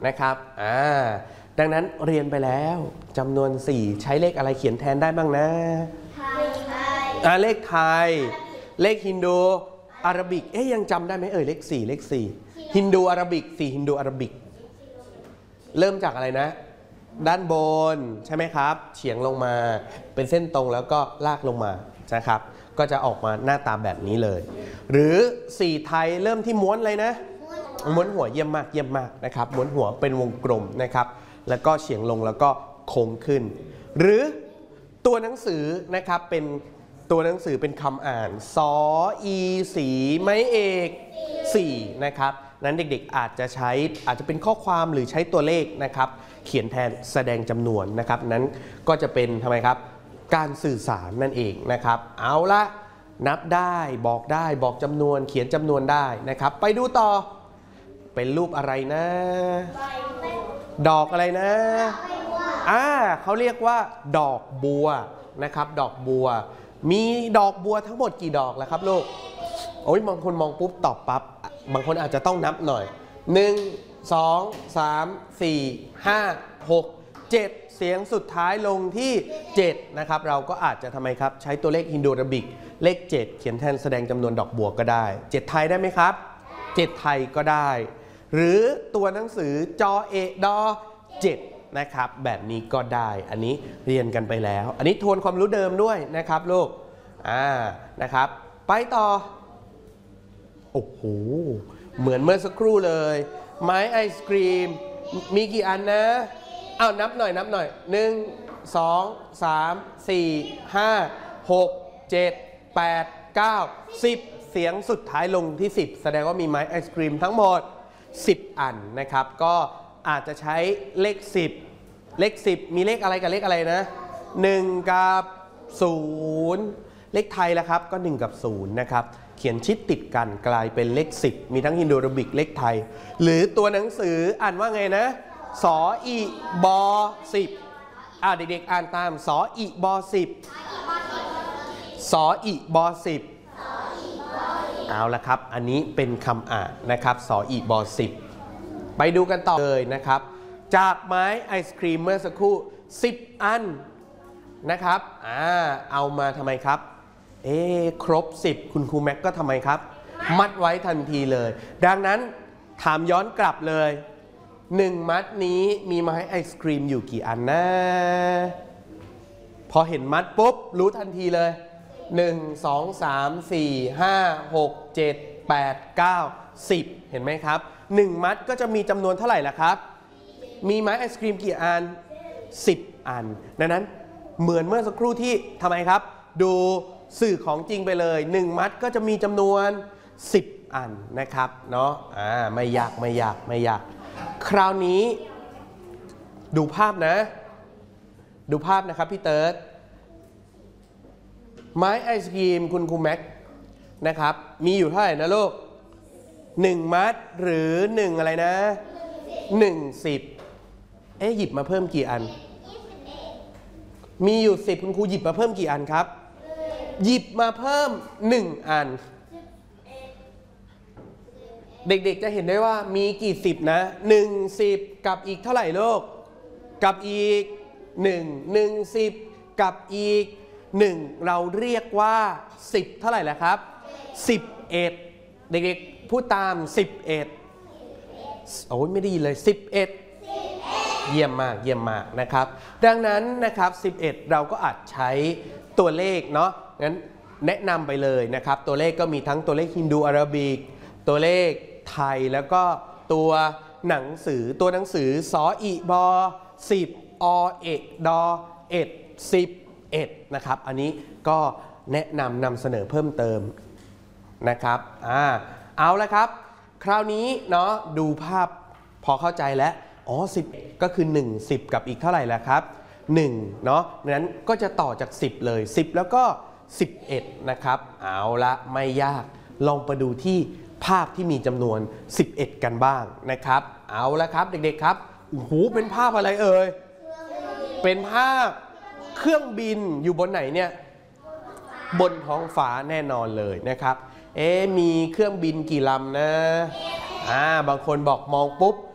นะครับดังนั้นเรียนไปแล้วจำนวน4ใช้เลขอะไรเขียนแทนได้บ้างนะเลขไทยเลขฮินดูอาราบิกยังจำได้ไหมเลข4ฮินดูอาราบิก4ฮินดูอาราบิกเริ่มจากอะไรนะด้านบนใช่ไหมครับเฉียงลงมาเป็นเส้นตรงแล้วก็ลากลงมานะครับก็จะออกมาหน้าตาแบบนี้เลยหรือ4ไทยเริ่มที่ม้วนเลยนะม้วนหัวเยี่ยมมากนะครับม้วนหัวเป็นวงกลมนะครับแล้วก็เฉียงลงแล้วก็โค้งขึ้นหรือตัวหนังสือนะครับเป็นตัวหนังสือเป็นคำอ่านสออีสีไม้เอก4นะครับนั้นเด็กๆอาจจะเป็นข้อความหรือใช้ตัวเลขนะครับเขียนแทนแสดงจำนวนนะครับนั้นก็จะเป็นทำไมครับการสื่อสารนั่นเองนะครับเอาละนับได้บอกจำนวนเขียนจำนวนได้นะครับไปดูต่อเป็นรูปอะไรนะดอกอะไรนะเขาเรียกว่าดอกบัวนะครับดอกบัวมีดอกบัวทั้งหมดกี่ดอกแล้วครับลูกบางคนมองปุ๊บตอบปั๊บบางคนอาจจะต้องนับหน่อย1 2 3 4 5 6 7เสียงสุดท้ายลงที่7นะครับเราก็อาจจะทำไมครับใช้ตัวเลขฮินดูอาราบิกเลข7เขียนแทนแสดงจำนวนดอกบัวก็ได้7ไทยได้ไหมครับ7ไทยก็ได้หรือตัวหนังสือจอเอดอ7นะครับแบบนี้ก็ได้อันนี้เรียนกันไปแล้วอันนี้ทวนความรู้เดิมด้วยนะครับลูกนะครับไปต่อโอ้โหเหมือนเมื่อสักครู่เลยไม้ไอศกรีมมีกี่อันนะนับหน่อย1 2 3 4 5 6 7 8 9 10เสียงสุดท้ายลงที่10แสดงว่ามีไม้ไอศกรีมทั้งหมด10อันนะครับก็อาจจะใช้เลข10มีเลขอะไรกับเลขอะไรนะ1กับ0เลขไทยแล้วครับก็1กับ0นะครับเขียนชิดติดกันกลายเป็นเลข10มีทั้งฮินดูอาราบิกเลขไทยหรือตัวหนังสืออ่านว่าไงนะสออีบอ10เด็กๆอ่านตามสออีบอ10สออีบอ10เอาละครับอันนี้เป็นคำอ่านนะครับสออีบอ10ไปดูกันต่อเลยนะครับจากไม้ไอศครีมเมื่อสักครู่10อันนะครับเอามาทำไมครับครบ10คุณครูแม็กก็ทำไมครับมัดไว้ทันทีเลยดังนั้นถามย้อนกลับเลย1มัดนี้มีไม้ไอศครีมอยู่กี่อันนะพอเห็นมัดปุ๊บรู้ทันทีเลย1 2 3 4 5 6 7 8 9 10เห็นไหมครับ1มัดก็จะมีจำนวนเท่าไหร่ล่ะครับมีไม้ไอศครีมกี่อัน10อันดังนั้นเหมือนเมื่อสักครู่ที่ทำไมครับดูสื่อของจริงไปเลย1มัดก็จะมีจำนวน10อันนะครับเนาะไม่ยากคราวนี้ดูภาพนะครับพี่เติร์ดไม้ไอศกรีมคุณครูแม็กนะครับมีอยู่เท่าไหร่นะลูก1มัดหรือ1อะไรนะ10หยิบมาเพิ่มกี่อันมีอยู่10คุณครูหยิบมาเพิ่มกี่อันครับหยิบมาเพิ่ม1อันเด็กๆจะเห็นได้ว่ามีกี่10นะ10กับอีกเท่าไหร่ลูกกับอีก10กับอีก1เราเรียกว่า10เท่าไหร่แล้วครับ11เด็กๆพูดตาม11ไม่ได้ยินเลย11เยี่ยมมากนะครับดังนั้นนะครับ11เราก็อาจใช้ตัวเลขเนาะงั้นแนะนำไปเลยนะครับตัวเลขก็มีทั้งตัวเลขฮินดูอาราบิกตัวเลขไทยแล้วก็ตัวหนังสือสออีบอ10อเอกดอเอ็ด11นะครับอันนี้ก็แนะนำเสนอเพิ่มเติมนะครับเอาละครับคราวนี้เนาะดูภาพพอเข้าใจแล้ว10ก็คือ10กับอีกเท่าไหร่ล่ะครับ1เนาะนั้นก็จะต่อจาก10เลย10แล้วก็11นะครับเอาละไม่ยากลองไปดูที่ภาพที่มีจำนวน11กันบ้างนะครับเอาละครับเด็กๆครับโอ้โหเป็นภาพอะไรเอ่ยเป็นภาพเครื่องบินอยู่บนไหนเนี่ยบนท้องฟ้าแน่นอนเลยนะครับมีเครื่องบินกี่ลำนะบางคนบอกมองปุ๊บ